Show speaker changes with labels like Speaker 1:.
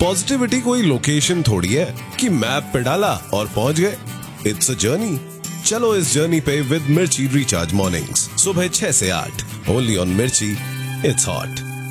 Speaker 1: Positivity कोई location थोड़ी है कि मैप पे डाला और पहुंच गए। It's a journey. चलो इस जर्नी पे विद मिर्ची रिचार्ज मॉर्निंग्स सुबह 6 से 8 ओनली ऑन मिर्ची। It's hot.